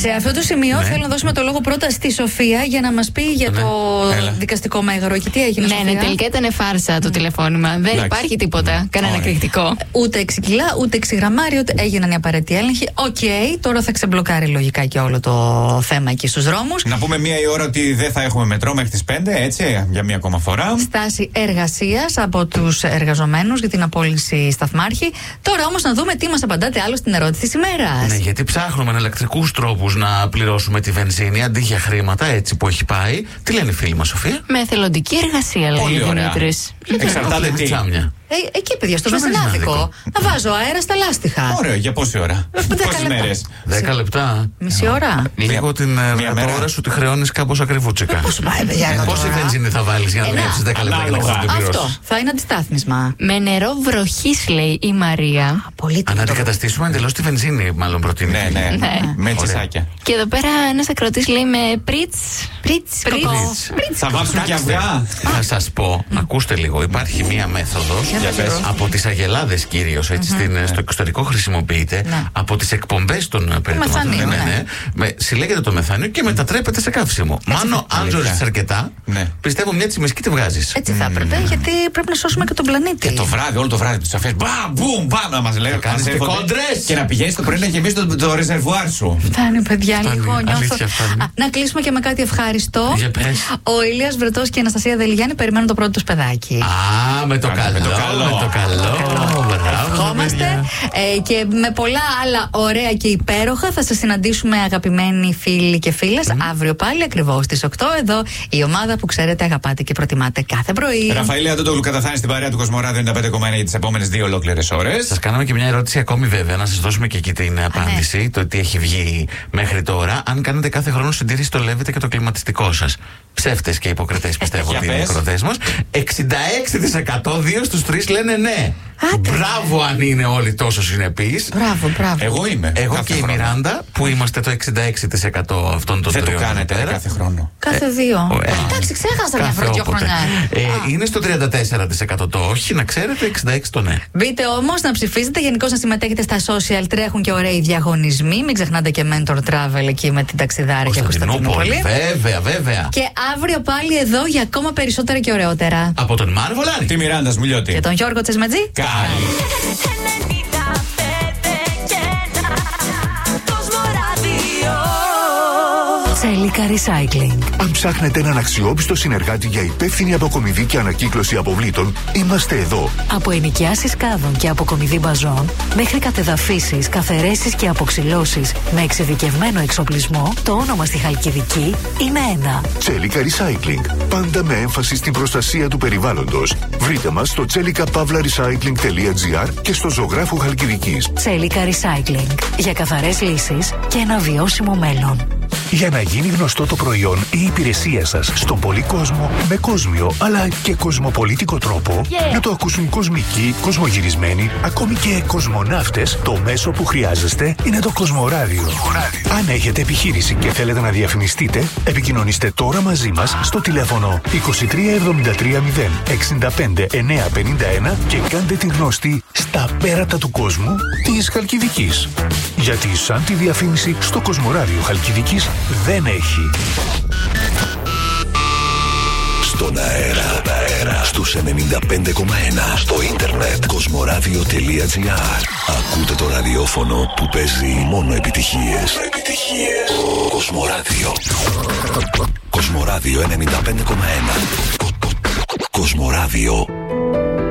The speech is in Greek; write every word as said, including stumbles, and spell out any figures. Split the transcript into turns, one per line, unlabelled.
Σε αυτό το σημείο ναι. θέλω να δώσουμε το λόγο πρώτα στη Σοφία για να μας πει για ναι. το Έλα. δικαστικό μέγαρο και τι έγινε.
Ναι, Σοφία? ναι, τελικά ήταν φάρσα το mm. τηλεφώνημα. Δεν Εντάξει. υπάρχει τίποτα, mm. κανένα εκρηκτικό.
Ούτε έξι κιλά, ούτε έξι γραμμάρια, ούτε έγιναν οι απαραίτητοι έλεγχοι. Οκ, okay, τώρα θα ξεμπλοκάρει λογικά και όλο το θέμα εκεί στους δρόμους.
Να πούμε μία η ώρα ότι δεν θα έχουμε μετρό μέχρι τις πέντε, έτσι, για μία ακόμα φορά.
Στάση εργασίας από τους εργαζομένους για την απόλυση σταθμάρχη. Τώρα όμως να δούμε τι μας απαντάτε άλλο στην ερώτηση της ημέρας.
Ναι, γιατί ψάχνουμε εναλλακτικούς τρόπους να πληρώσουμε τη βενζίνη αντί για χρήματα, έτσι που έχει πάει. Τι λένε οι φίλοι μας, Σοφία?
Με εθελοντική εργασία, λέει ο Δημήτρης.
Εξαρτάται τι.
Ε, εκεί, παιδιά, στο βενζινάδικο. Να βάζω αέρα στα λάστιχα.
Ωραίο, για πόση ώρα? Πόσες μέρες?
Δέκα λεπτά.
Μισή ώρα.
Λίγο την ώρα σου τη χρεώνεις κάπως ακριβούτσικα.
Πώς πάει, παιδιά?
Πόση βενζίνη θα βάλεις για να δουλέψεις δέκα λεπτά?
Αυτό θα είναι αντιστάθμισμα.
Με νερό βροχής, λέει η Μαρία.
Αν αντικαταστήσουμε εντελώς τη βενζίνη, μάλλον προτείνει.
Ναι, ναι. Με τσισάκια.
Και εδώ πέρα ένας ακροατής λέει με πριτς.
Πριτς.
Θα βάψουμε και αυγά.
Θα σας πω, ακούστε λίγο, υπάρχει μία μέθοδος. Από τις αγελάδες κυρίως, έτσι, mm-hmm. στην, ναι. στο εξωτερικό χρησιμοποιείται, ναι. από τις εκπομπές των περιττωμάτων. Ναι, ναι. ναι. Με, συλλέγεται το μεθάνιο και μετατρέπεται σε καύσιμο. Μάνο, αν ζωρίσεις αρκετά, ναι. πιστεύω μια τσιμισκή τη βγάζεις.
Έτσι θα έπρεπε, mm. γιατί πρέπει να σώσουμε και τον πλανήτη.
Και το βράδυ, όλο το βράδυ του αφές, μπαμ, μπούμ, μπαμ, να μας λέει.
Κάνεις και κόντρες.
Και να πηγαίνεις το πρωί να γεμίσεις το, το ρεζερβουάρ σου.
Φτάνει, παιδιά, λίγο νιώθω. Να κλείσουμε και με κάτι ευχάριστο. Ο Ηλίας Βρετός και η Αναστασία Δελιγιάννη περιμένουν το πρώτο τους παιδάκι.
Α, με το καλό. Το καλό.
Ευχόμαστε ε, και με πολλά άλλα ωραία και υπέροχα θα σας συναντήσουμε, αγαπημένοι φίλοι και φίλες, mm. αύριο πάλι ακριβώς στις οκτώ εδώ η ομάδα που ξέρετε, αγαπάτε και προτιμάτε κάθε πρωί.
Ραφαήλ Αντώτογλου καταφθάνει στην παρέα του Κοσμοράδιο ενενήντα πέντε κόμμα ένα για τις επόμενες δύο ολόκληρες ώρες.
Σας κάναμε και μια ερώτηση ακόμη, βέβαια, να σας δώσουμε και εκεί την απάντηση, ναι. το τι έχει βγει μέχρι τώρα. Αν κάνετε κάθε χρόνο συντήρηση το λέβετε και το κλιματιστικό σας. Ψεύτες και υποκριτές, πιστεύω ότι είναι οι ακροατές μας. εξήντα έξι τοις εκατό, δύο στους τρεις λένε ναι.
Άντε.
Μπράβο αν είναι όλοι τόσο συνεπείς.
Μπράβο, μπράβο.
Εγώ είμαι.
Εγώ κάθε και χρόνο. Η Μιράντα που είμαστε το εξήντα έξι τοις εκατό αυτών των τριών.
Δεν το κάνετε
πέρα.
Κάθε χρόνο.
Κάθε δύο.
Ε, ε,
Εντάξει, ξέχασα μια φορά δύο χρονιά.
Ε, είναι στο τριάντα τέσσερα τοις εκατό το όχι, να ξέρετε, εξήντα έξι τοις εκατό το ναι.
Μπείτε όμως να ψηφίζετε, γενικώς να συμμετέχετε στα social, τρέχουν και ωραίοι διαγωνισμοί. Μην ξεχνάτε και Mentor Travel εκεί με την ταξιδάρα και Κωνσταντινούπολη.
Βέβαια, βέβαια.
Και αύριο πάλι εδώ για ακόμα περισσότερα και ωραιότερα.
Από τον Μάρο Βολάνη,
τη Μιράντα Σμουλιώτη
και τον Γιώργο Τσεσματζή.
Καλή.
Τσέλικα Recycling. Αν ψάχνετε έναν αξιόπιστο συνεργάτη για υπεύθυνη αποκομιδή και ανακύκλωση αποβλήτων, είμαστε εδώ. Από ενοικιάσεις κάδων και αποκομιδή μπαζών, μέχρι κατεδαφίσεις, καθαιρέσεις και αποξυλώσεις με εξειδικευμένο εξοπλισμό, το όνομα στη Χαλκιδική είναι ένα. Τσέλικα Recycling. Πάντα με έμφαση στην προστασία του περιβάλλοντος. Βρείτε μας στο τσέλικα παύλα recycling τελεία τζι άρ και στο Ζωγράφου Χαλκιδικής. Τσέλικα Recycling. Για καθαρές λύσεις και ένα βιώσιμο μέλλον. Για να γίνει γνωστό το προϊόν ή η υπηρεσία σας στον πολύ κόσμο με κόσμιο αλλά και κοσμοπολίτικο τρόπο, yeah. να το ακούσουν κοσμικοί, κοσμογυρισμένοι, ακόμη και κοσμοναύτες, το μέσο που χρειάζεστε είναι το Κοσμοράδιο. Αν έχετε επιχείρηση και θέλετε να διαφημιστείτε, επικοινωνήστε τώρα μαζί μας στο τηλέφωνο είκοσι τρία εβδομήντα τρία μηδέν εξήντα πέντε εννιακόσια πενήντα ένα και κάντε την γνωστή στα πέρατα του κόσμου της Χαλκιδικής. Γιατί σαν τη διαφήμιση στο Κοσμοράδιο Χαλκιδικής δεν έχει. Στον αέρα, στον αέρα, στους ενενήντα πέντε κόμμα ένα, στο ίντερνετ, κοσμοράδιο τελεία τζι άρ. Ακούτε το ραδιόφωνο που παίζει μόνο επιτυχίες. Επιτυχίες. Κοσμοράδιο. Κοσμοράδιο ενενήντα πέντε κόμμα ένα. Κοσμοράδιο